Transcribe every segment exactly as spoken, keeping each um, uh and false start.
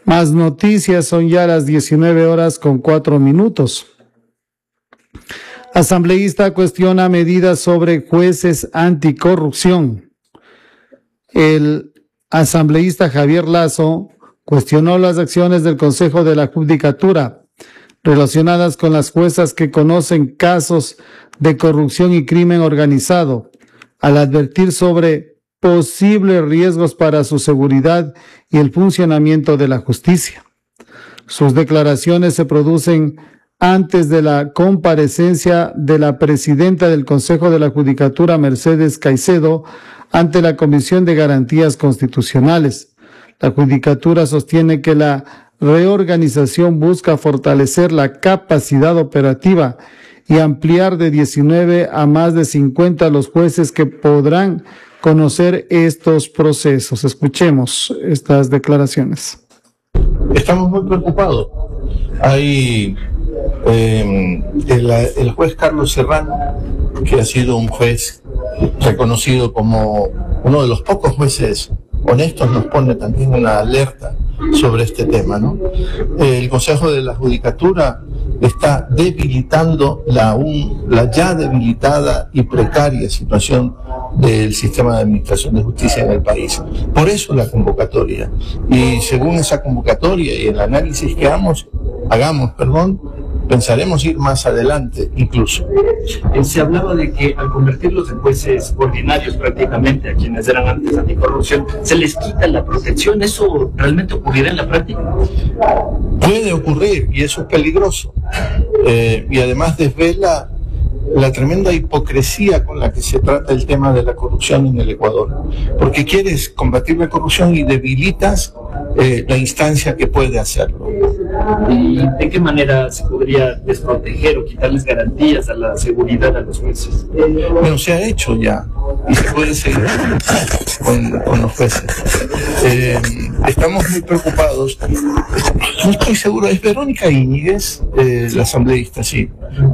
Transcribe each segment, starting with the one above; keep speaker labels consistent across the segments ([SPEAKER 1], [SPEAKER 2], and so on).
[SPEAKER 1] Más noticias, son ya las diecinueve horas con cuatro minutos. Asambleísta cuestiona medidas sobre jueces anticorrupción. El asambleísta Javier Lazo cuestionó las acciones del Consejo de la Judicatura relacionadas con las juezas que conocen casos de corrupción y crimen organizado, al advertir sobre posibles riesgos para su seguridad y el funcionamiento de la justicia. Sus declaraciones se producen antes de la comparecencia de la presidenta del Consejo de la Judicatura, Mercedes Caicedo, ante la Comisión de Garantías Constitucionales. La Judicatura sostiene que la reorganización busca fortalecer la capacidad operativa y ampliar de diecinueve a más de cincuenta los jueces que podrán conocer estos procesos. Escuchemos estas declaraciones.
[SPEAKER 2] Estamos muy preocupados. Hay eh, el, el juez Carlos Serrano, que ha sido un juez reconocido como uno de los pocos jueces honestos, nos pone también una alerta sobre este tema, ¿no? El Consejo de la Judicatura está debilitando la, un, la ya debilitada y precaria situación del sistema de administración de justicia en el país. Por eso la convocatoria. Y según esa convocatoria y el análisis que hagamos, hagamos, perdón, pensaremos ir más adelante incluso.
[SPEAKER 3] Se hablaba de que al convertirlos en jueces ordinarios prácticamente, a quienes eran antes anticorrupción, se les quita la protección. ¿Eso realmente ocurrirá en la práctica?
[SPEAKER 2] Puede ocurrir, y eso es peligroso. Eh, y además desvela la tremenda hipocresía con la que se trata el tema de la corrupción en el Ecuador. Porque quieres combatir la corrupción y debilitas eh, la instancia que puede hacerlo.
[SPEAKER 3] ¿Y de qué manera se podría desproteger o quitarles garantías a la seguridad a los jueces?
[SPEAKER 2] Bueno, se ha hecho ya y se puede seguir con, con los jueces. Eh, estamos muy preocupados. No estoy seguro, es Verónica Íñiguez, eh, la asambleísta, sí.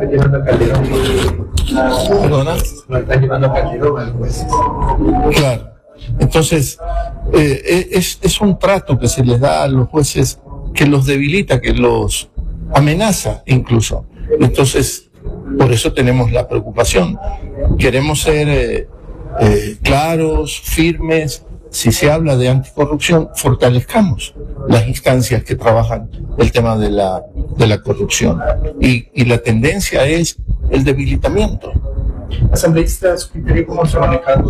[SPEAKER 2] ¿Perdona?
[SPEAKER 4] Lo está llevando a Calderón al juez.
[SPEAKER 2] Claro. Entonces, eh, es, es un trato que se les da a los jueces que los debilita, que los amenaza incluso. Entonces, por eso tenemos la preocupación. Queremos ser eh, eh, claros, firmes. Si se habla de anticorrupción, fortalezcamos las instancias que trabajan el tema de la, de la corrupción. Y, y la tendencia es el debilitamiento.
[SPEAKER 4] Asambleístas, ¿cómo se manejan?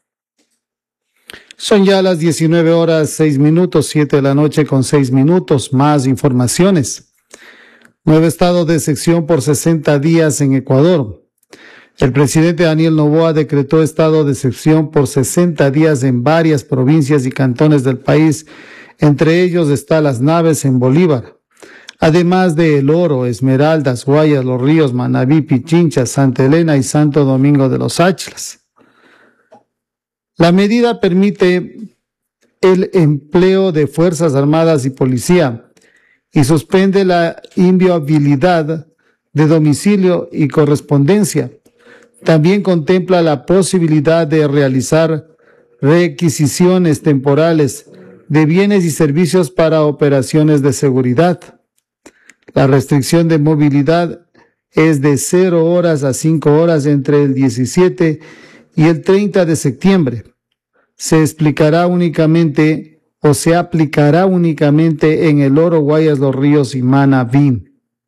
[SPEAKER 1] Son ya las diecinueve horas, seis minutos, siete de la noche con seis minutos. Más informaciones. Nuevo estado de excepción por sesenta días en Ecuador. El presidente Daniel Noboa decretó estado de excepción por sesenta días en varias provincias y cantones del país. Entre ellos está Las Naves en Bolívar. Además de El Oro, Esmeraldas, Guayas, Los Ríos, Manabí, Pichincha, Santa Elena y Santo Domingo de los Áchilas. La medida permite el empleo de Fuerzas Armadas y Policía y suspende la inviolabilidad de domicilio y correspondencia. También contempla la posibilidad de realizar requisiciones temporales de bienes y servicios para operaciones de seguridad. La restricción de movilidad es de cero horas a cinco horas entre el diecisiete y el treinta de septiembre. Se explicará únicamente o se aplicará únicamente en El Oro, Guayas, Los Ríos y Manabí.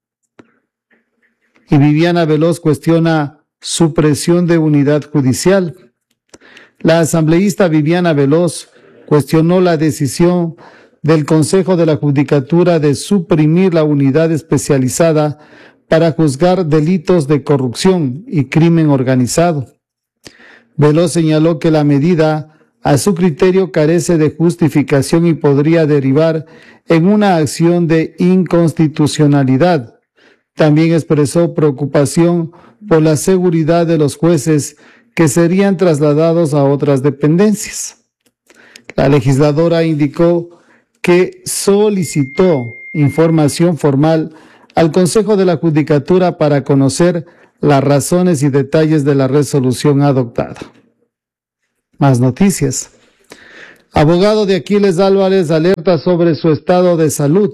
[SPEAKER 1] Y Viviana Veloz cuestiona supresión de unidad judicial. La asambleísta Viviana Veloz cuestionó la decisión del Consejo de la Judicatura de suprimir la unidad especializada para juzgar delitos de corrupción y crimen organizado. Veloz señaló que la medida, a su criterio, carece de justificación y podría derivar en una acción de inconstitucionalidad. También expresó preocupación por la seguridad de los jueces que serían trasladados a otras dependencias. La legisladora indicó que solicitó información formal al Consejo de la Judicatura para conocer las razones y detalles de la resolución adoptada. Más noticias. Abogado de Aquiles Álvarez alerta sobre su estado de salud.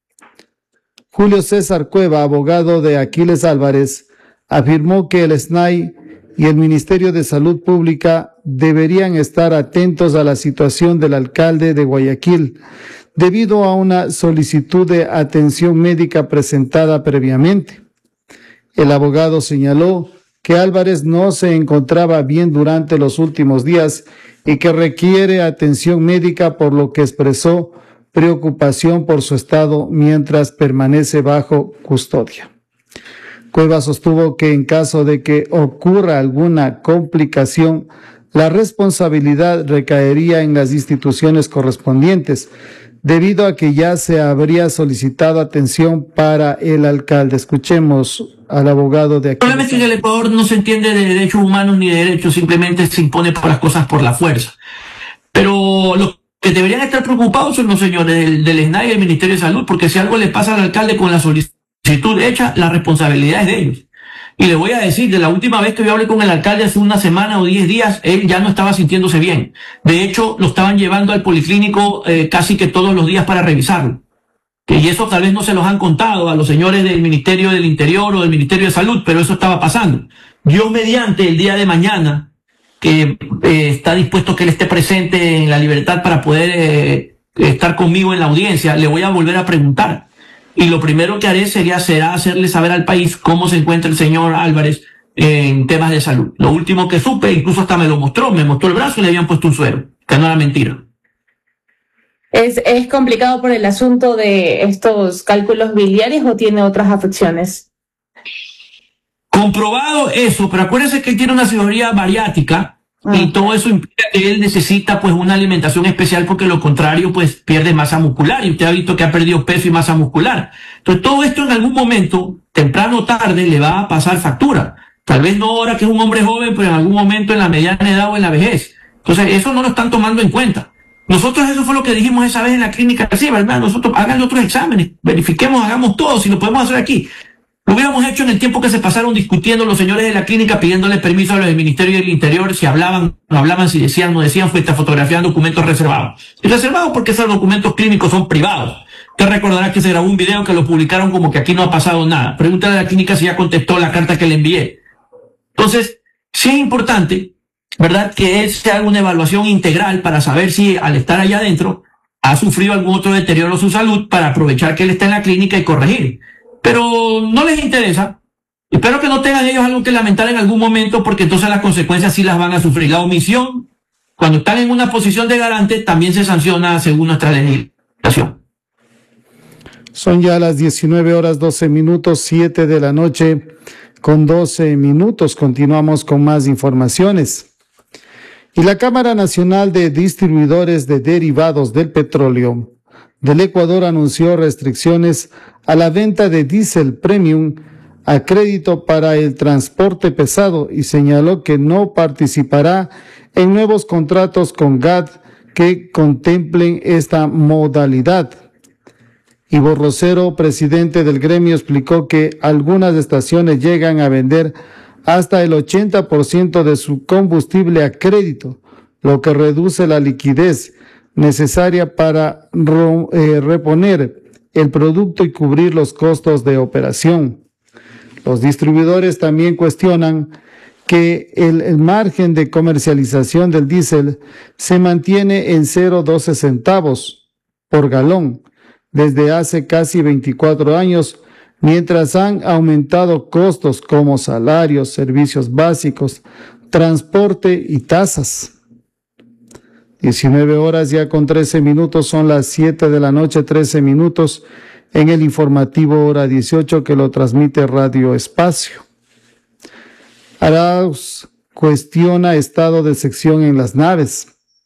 [SPEAKER 1] Julio César Cueva, abogado de Aquiles Álvarez, afirmó que el S N A I y el Ministerio de Salud Pública deberían estar atentos a la situación del alcalde de Guayaquil, debido a una solicitud de atención médica presentada previamente. El abogado señaló que Álvarez no se encontraba bien durante los últimos días y que requiere atención médica, por lo que expresó preocupación por su estado mientras permanece bajo custodia. Cueva sostuvo que en caso de que ocurra alguna complicación, la responsabilidad recaería en las instituciones correspondientes, debido a que ya se habría solicitado atención para el alcalde. Escuchemos al abogado de aquí.
[SPEAKER 5] Probablemente en el Ecuador no se entiende de derechos humanos ni de derechos, simplemente se impone por las cosas por la fuerza. Pero los que deberían estar preocupados son los señores del, del S N A I y del Ministerio de Salud, porque si algo le pasa al alcalde con la solicitud hecha, la responsabilidad es de ellos. Y le voy a decir, de la última vez que yo hablé con el alcalde hace una semana o diez días, él ya no estaba sintiéndose bien. De hecho, lo estaban llevando al policlínico eh, casi que todos los días para revisarlo. Y eso tal vez no se los han contado a los señores del Ministerio del Interior o del Ministerio de Salud, pero eso estaba pasando. Dios mediante, el día de mañana, que eh, está dispuesto que él esté presente en la libertad para poder eh, estar conmigo en la audiencia, le voy a volver a preguntar. Y lo primero que haré sería será hacerle saber al país cómo se encuentra el señor Álvarez en temas de salud. Lo último que supe, incluso hasta me lo mostró, me mostró el brazo y le habían puesto un suero, que no era mentira.
[SPEAKER 6] ¿Es, es complicado por el asunto de estos cálculos biliares o tiene otras afecciones?
[SPEAKER 5] Comprobado eso, pero acuérdense que él tiene una cirugía bariátrica. Ah. Y todo eso implica que él necesita pues una alimentación especial, porque lo contrario pues pierde masa muscular, y usted ha visto que ha perdido peso y masa muscular. Entonces todo esto en algún momento, temprano o tarde, le va a pasar factura. Tal vez no ahora que es un hombre joven, pero en algún momento en la mediana edad o en la vejez. Entonces eso no lo están tomando en cuenta. Nosotros eso fue lo que dijimos esa vez en la clínica, sí, ¿verdad? Nosotros hagan otros exámenes, verifiquemos, hagamos todo, si lo podemos hacer aquí. Lo hubiéramos hecho en el tiempo que se pasaron discutiendo los señores de la clínica, pidiéndole permiso a los del Ministerio del Interior, si hablaban, no hablaban, si decían, no decían, frente a fotografiar documentos reservados. Y reservados porque esos documentos clínicos son privados. Usted recordará que se grabó un video que lo publicaron como que aquí no ha pasado nada. Pregúntale a la clínica si ya contestó la carta que le envié. Entonces, sí es importante, ¿verdad?, que él se haga una evaluación integral para saber si al estar allá adentro ha sufrido algún otro deterioro de su salud, para aprovechar que él está en la clínica y corregir. Pero no les interesa. Espero que no tengan ellos algo que lamentar en algún momento, porque entonces las consecuencias sí las van a sufrir. La omisión, cuando están en una posición de garante, también se sanciona según nuestra legislación.
[SPEAKER 1] Son ya las diecinueve horas doce minutos, siete de la noche con doce minutos. Continuamos con más informaciones. Y la Cámara Nacional de Distribuidores de Derivados del Petróleo del Ecuador anunció restricciones a la venta de diésel premium a crédito para el transporte pesado, y señaló que no participará en nuevos contratos con G A T que contemplen esta modalidad. Ivo Rosero, presidente del gremio, explicó que algunas estaciones llegan a vender hasta el ochenta por ciento de su combustible a crédito, lo que reduce la liquidez necesaria para eh, reponer el producto y cubrir los costos de operación. Los distribuidores también cuestionan que el, el margen de comercialización del diésel se mantiene en cero coma doce centavos por galón desde hace casi veinticuatro años, mientras han aumentado costos como salarios, servicios básicos, transporte y tasas. diecinueve horas ya con trece minutos, son las siete de la noche, trece minutos, en el informativo hora dieciocho, que lo transmite Radio Espacio. Arauz cuestiona estado de sección en las naves.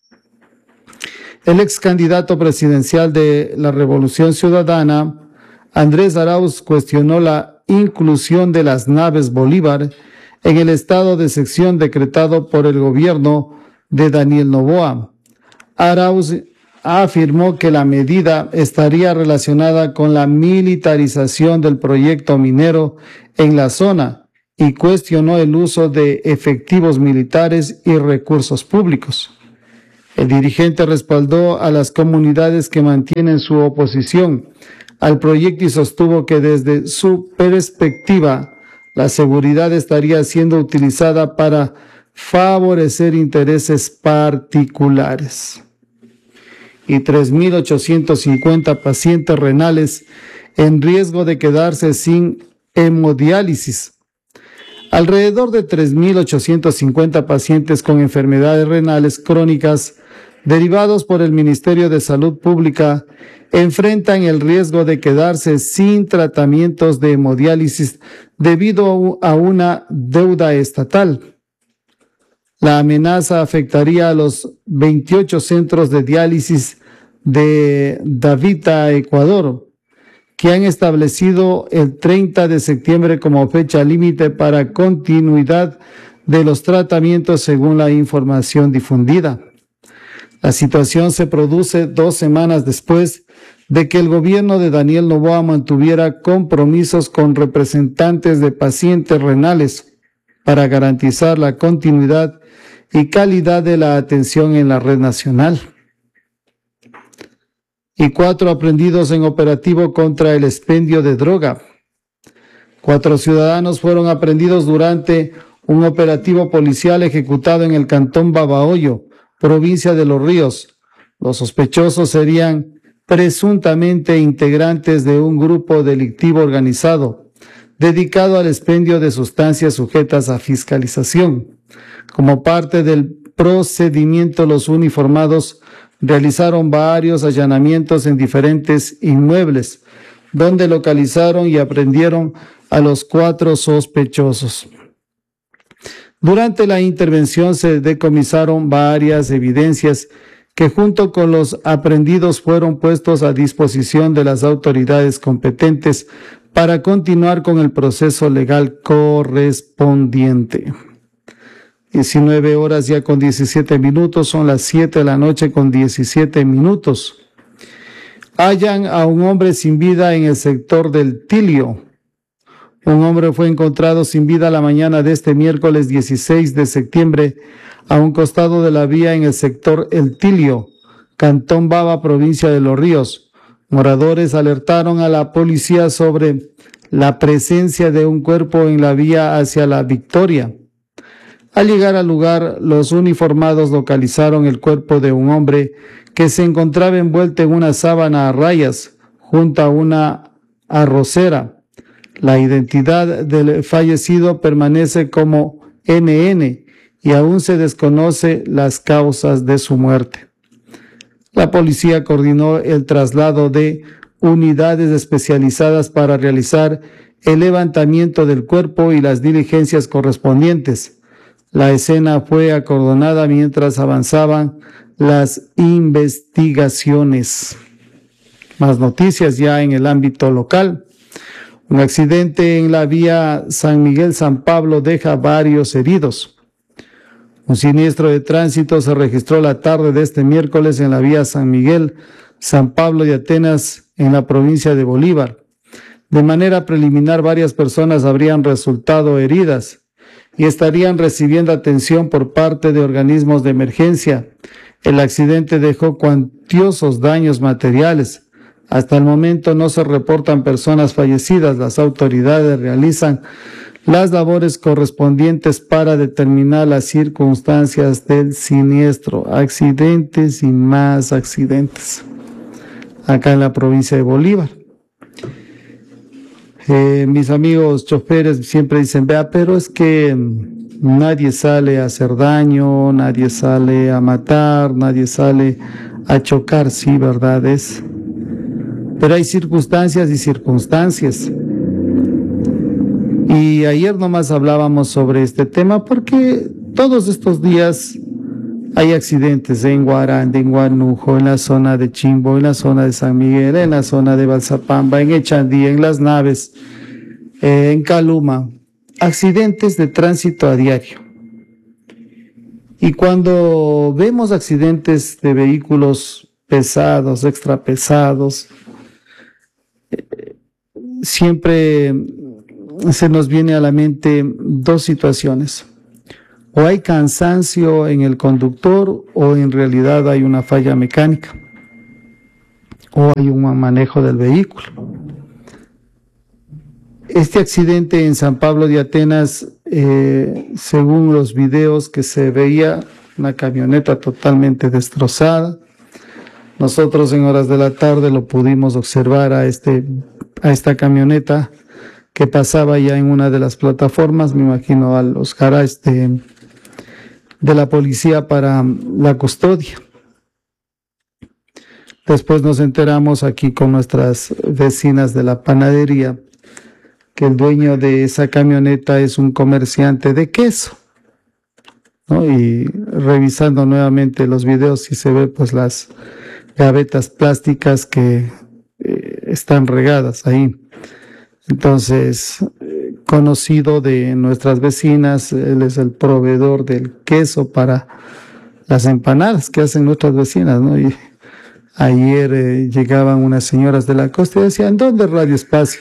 [SPEAKER 1] El ex candidato presidencial de la Revolución Ciudadana, Andrés Arauz, cuestionó la inclusión de las naves Bolívar en el estado de sección decretado por el gobierno de Daniel Noboa. Arauz afirmó que la medida estaría relacionada con la militarización del proyecto minero en la zona y cuestionó el uso de efectivos militares y recursos públicos. El dirigente respaldó a las comunidades que mantienen su oposición al proyecto y sostuvo que desde su perspectiva la seguridad estaría siendo utilizada para favorecer intereses particulares. Y tres mil ochocientos cincuenta pacientes renales en riesgo de quedarse sin hemodiálisis. Alrededor de tres mil ochocientos cincuenta pacientes con enfermedades renales crónicas derivados por el Ministerio de Salud Pública enfrentan el riesgo de quedarse sin tratamientos de hemodiálisis debido a una deuda estatal. La amenaza afectaría a los veintiocho centros de diálisis de Davita, Ecuador, que han establecido el treinta de septiembre como fecha límite para continuidad de los tratamientos según la información difundida. La situación se produce dos semanas después de que el gobierno de Daniel Noboa mantuviera compromisos con representantes de pacientes renales para garantizar la continuidad y calidad de la atención en la red nacional. Y cuatro aprendidos en operativo contra el expendio de droga. Cuatro ciudadanos fueron aprendidos durante un operativo policial ejecutado en el cantón Babahoyo, provincia de Los Ríos. Los sospechosos serían presuntamente integrantes de un grupo delictivo organizado dedicado al expendio de sustancias sujetas a fiscalización. Como parte del procedimiento, los uniformados realizaron varios allanamientos en diferentes inmuebles, donde localizaron y aprendieron a los cuatro sospechosos. Durante la intervención se decomisaron varias evidencias que junto con los aprendidos fueron puestos a disposición de las autoridades competentes para continuar con el proceso legal correspondiente. diecinueve horas ya con diecisiete minutos, son las siete de la noche con diecisiete minutos. Hallan a un hombre sin vida en el sector del Tilio. Un hombre fue encontrado sin vida la mañana de este miércoles dieciséis de septiembre a un costado de la vía en el sector El Tilio, Cantón Baba, provincia de Los Ríos. Moradores alertaron a la policía sobre la presencia de un cuerpo en la vía hacia La Victoria. Al llegar al lugar, los uniformados localizaron el cuerpo de un hombre que se encontraba envuelto en una sábana a rayas junto a una arrocera. La identidad del fallecido permanece como N N y aún se desconoce las causas de su muerte. La policía coordinó el traslado de unidades especializadas para realizar el levantamiento del cuerpo y las diligencias correspondientes. La escena fue acordonada mientras avanzaban las investigaciones. Más noticias ya en el ámbito local. Un accidente en la vía San Miguel-San Pablo deja varios heridos. Un siniestro de tránsito se registró la tarde de este miércoles en la vía San Miguel-San Pablo de Atenas, en la provincia de Bolívar. De manera preliminar, varias personas habrían resultado heridas y estarían recibiendo atención por parte de organismos de emergencia. El accidente dejó cuantiosos daños materiales. Hasta el momento no se reportan personas fallecidas. Las autoridades realizan las labores correspondientes para determinar las circunstancias del siniestro. Accidentes y más accidentes acá en la provincia de Bolívar. Eh, mis amigos choferes siempre dicen, vea, pero es que nadie sale a hacer daño, nadie sale a matar, nadie sale a chocar. Sí, verdad es. Pero hay circunstancias y circunstancias. Y ayer nomás hablábamos sobre este tema porque todos estos días hay accidentes en Guaranda, en Guanujo, en la zona de Chimbo, en la zona de San Miguel, en la zona de Balsapamba, en Echandía, en Las Naves, eh, en Caluma. Accidentes de tránsito a diario. Y cuando vemos accidentes de vehículos pesados, extra pesados, eh, siempre se nos viene a la mente dos situaciones. o hay cansancio en el conductor o en realidad hay una falla mecánica o hay un mal manejo del vehículo. Este accidente en San Pablo de Atenas, eh, según los videos que se veía, una camioneta totalmente destrozada. Nosotros en horas de la tarde lo pudimos observar a, este, a esta camioneta que pasaba ya en una de las plataformas, me imagino a los garajes de, de la policía para la custodia. Después nos enteramos aquí con nuestras vecinas de la panadería que el dueño de esa camioneta es un comerciante de queso, ¿no? Y revisando nuevamente los videos, sí se ve pues las gavetas plásticas que eh, están regadas ahí. Entonces, eh, conocido de nuestras vecinas, él es el proveedor del queso para las empanadas que hacen nuestras vecinas, ¿no? Y ayer eh, llegaban unas señoras de la costa y decían, ¿dónde Radio Espacio?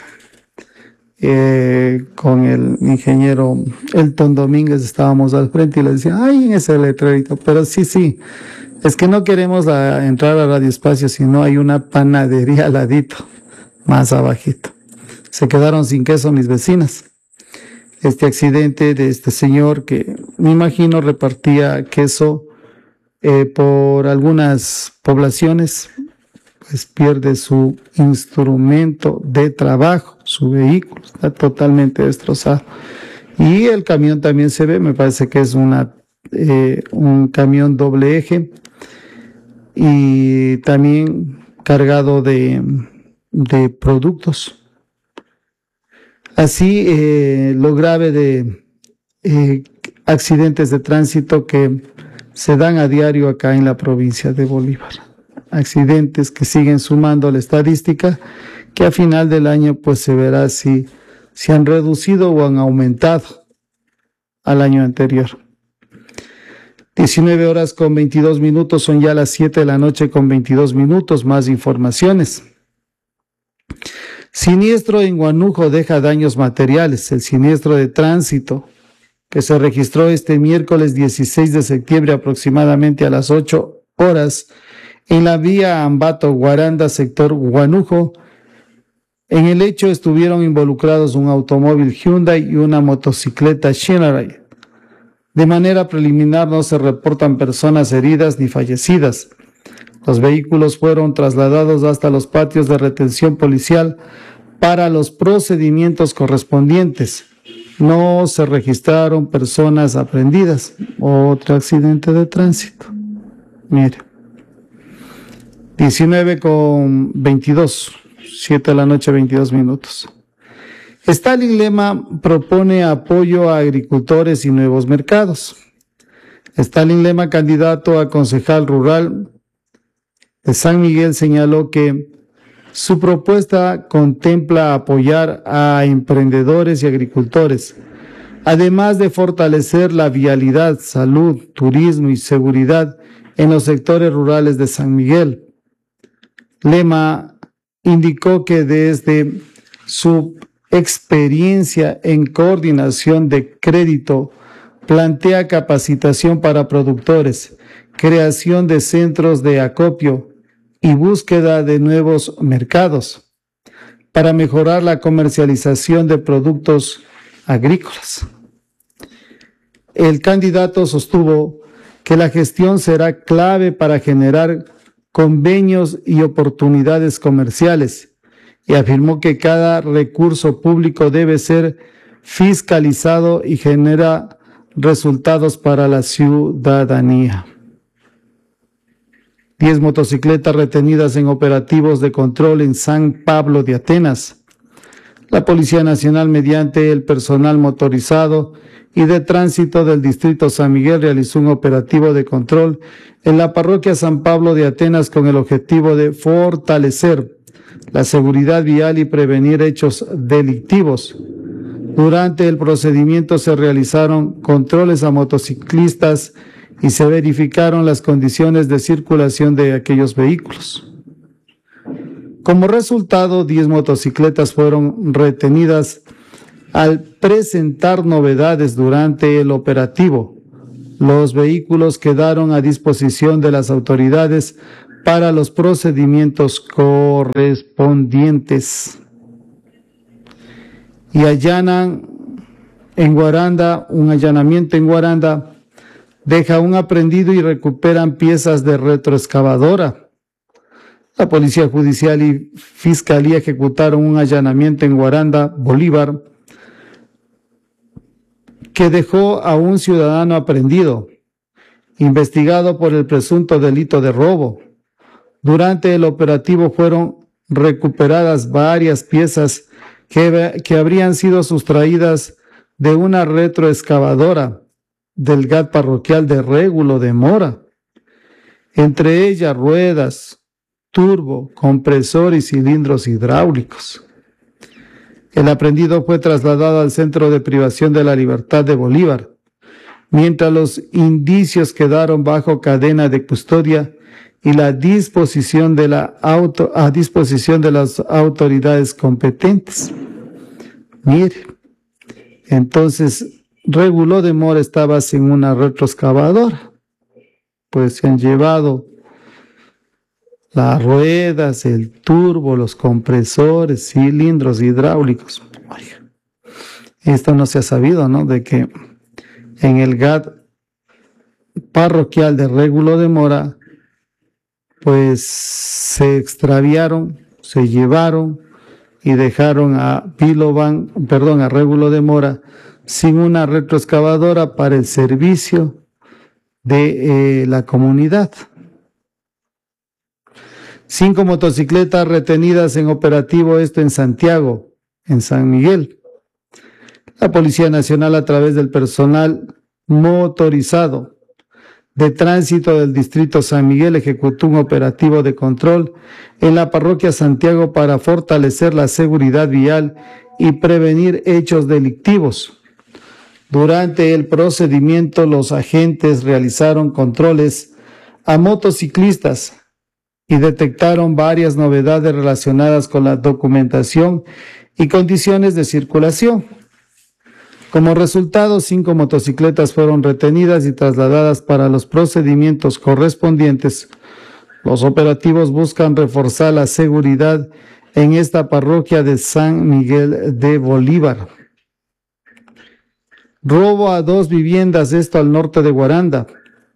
[SPEAKER 1] Eh, con el ingeniero Elton Domínguez estábamos al frente y le decían, ay, en ese letrerito, pero sí, sí, es que no queremos la, entrar a Radio Espacio, sino hay una panadería al ladito, más abajito. Se quedaron sin queso mis vecinas. Este accidente de este señor que me imagino repartía queso eh, por algunas poblaciones, pues pierde su instrumento de trabajo, su vehículo está totalmente destrozado. Y el camión también se ve, me parece que es una eh, un camión doble eje y también cargado de, de productos. Así, eh, lo grave de eh, accidentes de tránsito que se dan a diario acá en la provincia de Bolívar. Accidentes que siguen sumando a la estadística, que a final del año pues se verá si, si han reducido o han aumentado al año anterior. diecinueve horas con veintidós minutos, son ya las siete de la noche con veintidós minutos, más informaciones. Siniestro en Huánuco deja daños materiales. El siniestro de tránsito que se registró este miércoles dieciséis de septiembre aproximadamente a las ocho horas en la vía Ambato-Guaranda, sector Huánuco. En el hecho estuvieron involucrados un automóvil Hyundai y una motocicleta Shinerai. De manera preliminar no se reportan personas heridas ni fallecidas. Los vehículos fueron trasladados hasta los patios de retención policial para los procedimientos correspondientes. No se registraron personas aprehendidas. Otro accidente de tránsito. Mire. diecinueve con veintidós, siete de la noche, veintidós minutos. Stalin Lema propone apoyo a agricultores y nuevos mercados. Stalin Lema, candidato a concejal rural de San Miguel, señaló que su propuesta contempla apoyar a emprendedores y agricultores, además de fortalecer la vialidad, salud, turismo y seguridad en los sectores rurales de San Miguel. Lema indicó que desde su experiencia en coordinación de crédito plantea capacitación para productores, creación de centros de acopio y búsqueda de nuevos mercados para mejorar la comercialización de productos agrícolas. El candidato sostuvo que la gestión será clave para generar convenios y oportunidades comerciales y afirmó que cada recurso público debe ser fiscalizado y genera resultados para la ciudadanía. Diez motocicletas retenidas en operativos de control en San Pablo de Atenas. La Policía Nacional, mediante el personal motorizado y de tránsito del Distrito San Miguel, realizó un operativo de control en la parroquia San Pablo de Atenas con el objetivo de fortalecer la seguridad vial y prevenir hechos delictivos. Durante el procedimiento se realizaron controles a motociclistas y se verificaron las condiciones de circulación de aquellos vehículos. Como resultado, diez motocicletas fueron retenidas al presentar novedades durante el operativo, Los vehículos quedaron a disposición de las autoridades para los procedimientos correspondientes. Y allanan en Guaranda, un allanamiento en Guaranda, deja un aprehendido y recuperan piezas de retroexcavadora. La Policía Judicial y Fiscalía ejecutaron un allanamiento en Guaranda, Bolívar, que dejó a un ciudadano aprehendido, investigado por el presunto delito de robo. Durante el operativo fueron recuperadas varias piezas que, que habrían sido sustraídas de una retroexcavadora del G A T parroquial de Régulo de Mora, entre ellas ruedas, turbo, compresor y cilindros hidráulicos. El aprehendido fue trasladado al Centro de Privación de la Libertad de Bolívar, mientras los indicios quedaron bajo cadena de custodia y la disposición de la auto, a disposición de las autoridades competentes. Mire, entonces Régulo de Mora estaba sin una retroexcavadora, pues se han llevado las ruedas, el turbo, los compresores, cilindros hidráulicos. Esto no se ha sabido, ¿no? De que en el G A T parroquial de Régulo de Mora, pues se extraviaron, se llevaron y dejaron a Piloban, perdón, a Régulo de Mora sin una retroexcavadora para el servicio de eh, la comunidad. Cinco motocicletas retenidas en operativo, esto en Santiago, en San Miguel. La Policía Nacional, a través del personal motorizado de tránsito del Distrito San Miguel, ejecutó un operativo de control en la parroquia Santiago para fortalecer la seguridad vial y prevenir hechos delictivos. Durante el procedimiento, los agentes realizaron controles a motociclistas y detectaron varias novedades relacionadas con la documentación y condiciones de circulación. Como resultado, cinco motocicletas fueron retenidas y trasladadas para los procedimientos correspondientes. Los operativos buscan reforzar la seguridad en esta parroquia de San Miguel de Bolívar. Robo a dos viviendas, esto al norte de Guaranda.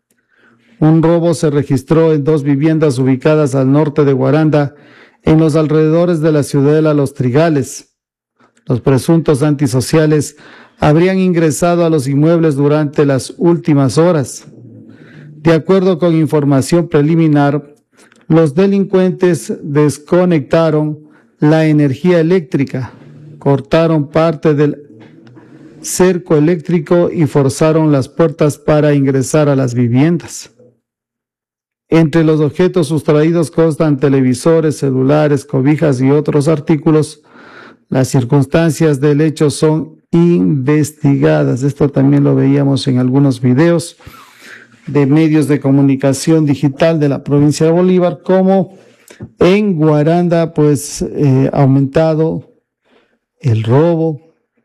[SPEAKER 1] Un robo se registró en dos viviendas ubicadas al norte de Guaranda, en los alrededores de la ciudadela Los Trigales. Los presuntos antisociales habrían ingresado a los inmuebles durante las últimas horas. De acuerdo con información preliminar, los delincuentes desconectaron la energía eléctrica, cortaron parte del cerco eléctrico y forzaron las puertas para ingresar a las viviendas. Entre los objetos sustraídos constan televisores, celulares, cobijas y otros artículos. Las circunstancias del hecho son investigadas. Esto también lo veíamos en algunos videos de medios de comunicación digital de la provincia de Bolívar, como en Guaranda pues eh, ha aumentado el robo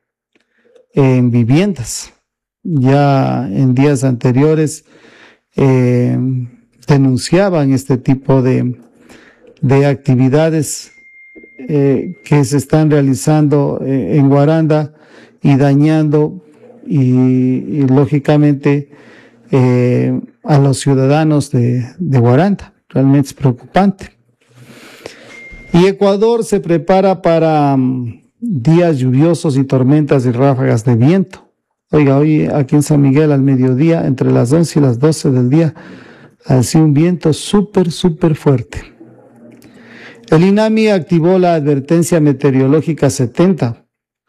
[SPEAKER 1] en viviendas. Ya en días anteriores eh, denunciaban este tipo de, de actividades eh, que se están realizando eh, en Guaranda y dañando y, y lógicamente eh, a los ciudadanos de, de Guaranda. Realmente es preocupante. Y Ecuador se prepara para um, días lluviosos y tormentas y ráfagas de viento. Oiga, hoy aquí en San Miguel al mediodía, entre las once y las doce del día, así un viento súper, súper fuerte. El INAMI activó la advertencia meteorológica setenta,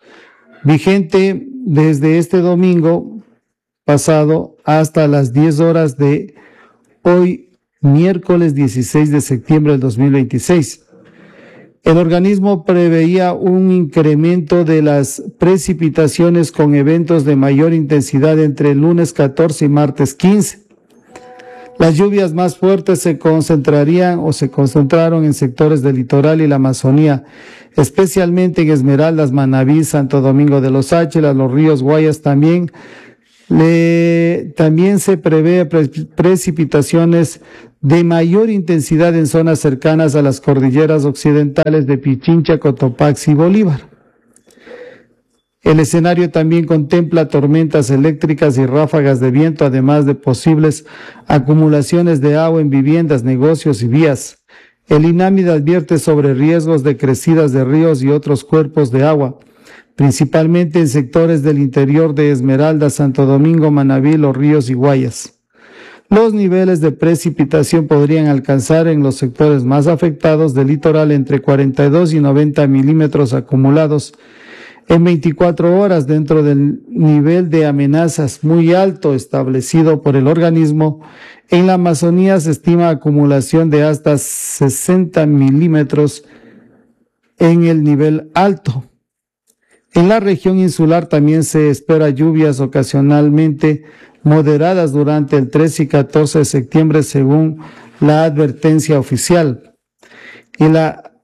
[SPEAKER 1] vigente desde este domingo pasado hasta las diez horas de hoy, miércoles dieciséis de septiembre del dos mil veintiséis. El organismo preveía un incremento de las precipitaciones con eventos de mayor intensidad entre el lunes catorce y martes quince. Las lluvias más fuertes se concentrarían o se concentraron en sectores del litoral y la Amazonía, especialmente en Esmeraldas, Manabí, Santo Domingo de los Áchilas, los ríos Guayas también Le, también se prevé pre precipitaciones de mayor intensidad en zonas cercanas a las cordilleras occidentales de Pichincha, Cotopaxi y Bolívar. El escenario también contempla tormentas eléctricas y ráfagas de viento, además de posibles acumulaciones de agua en viviendas, negocios y vías. El INAMID advierte sobre riesgos de crecidas de ríos y otros cuerpos de agua, principalmente en sectores del interior de Esmeralda, Santo Domingo, Manabí, Los Ríos y Guayas. Los niveles de precipitación podrían alcanzar en los sectores más afectados del litoral entre cuarenta y dos y noventa milímetros acumulados en veinticuatro horas, dentro del nivel de amenazas muy alto establecido por el organismo. En la Amazonía se estima acumulación de hasta sesenta milímetros en el nivel alto. En la región insular también se espera lluvias ocasionalmente moderadas durante el trece y catorce de septiembre, según la advertencia oficial. Y la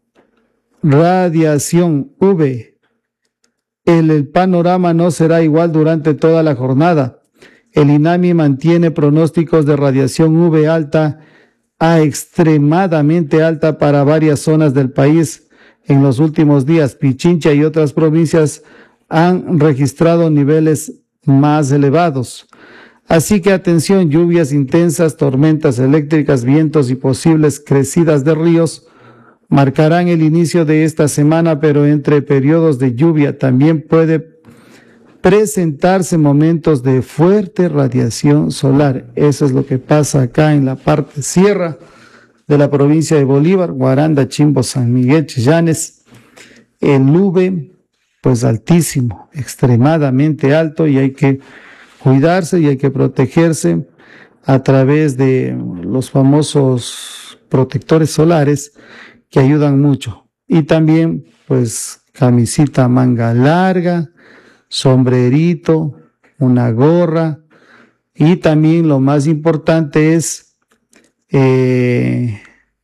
[SPEAKER 1] radiación U V, el, el panorama no será igual durante toda la jornada. El INAMI mantiene pronósticos de radiación U V alta a extremadamente alta para varias zonas del país. En los últimos días, Pichincha y otras provincias han registrado niveles más elevados. Así que atención, lluvias intensas, tormentas eléctricas, vientos y posibles crecidas de ríos marcarán el inicio de esta semana, pero entre periodos de lluvia también puede presentarse momentos de fuerte radiación solar. Eso es lo que pasa acá en la parte sierra de la provincia de Bolívar, Guaranda, Chimbo, San Miguel, Chillanes. El U V, pues altísimo, extremadamente alto, y hay que cuidarse y hay que protegerse a través de los famosos protectores solares que ayudan mucho. Y también, pues, camisita manga larga, sombrerito, una gorra, y también lo más importante es eh,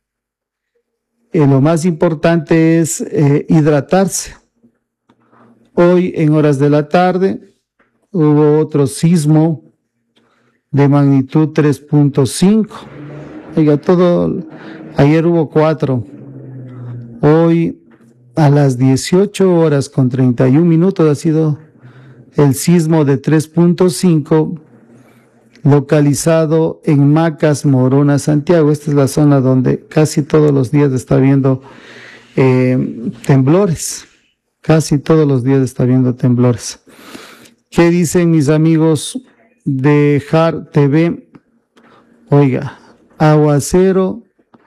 [SPEAKER 1] eh, lo más importante es eh, hidratarse. Hoy en horas de la tarde hubo otro sismo de magnitud tres punto cinco. Oiga, todo, ayer hubo cuatro. Hoy a las dieciocho horas con treinta y un minutos ha sido el sismo de tres punto cinco, localizado en Macas, Morona, Santiago. Esta es la zona donde casi todos los días está habiendo eh, temblores. Casi todos los días está habiendo temblores. ¿Qué dicen mis amigos de J A R T V? Oiga, aguacero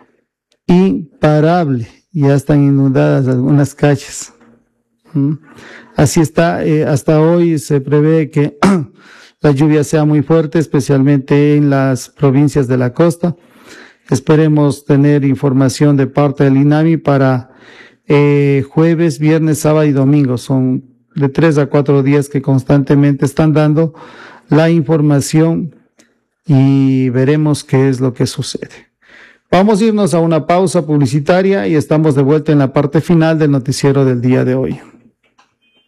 [SPEAKER 1] imparable. Ya están inundadas algunas calles. ¿Mm? Así está, eh, hasta hoy se prevé que la lluvia sea muy fuerte, especialmente en las provincias de la costa. Esperemos tener información de parte del INAMI para eh, jueves, viernes, sábado y domingo. Son de tres a cuatro días que constantemente están dando la información y veremos qué es lo que sucede. Vamos a irnos a una pausa publicitaria y estamos de vuelta en la parte final del noticiero del día de hoy.